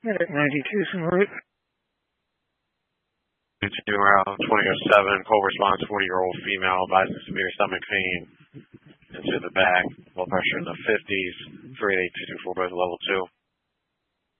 Medic 92, en route. 2 around 2007, call response, 40-year-old female, advising severe stomach pain into the back, blood pressure in the 50s, 38224 by level 2.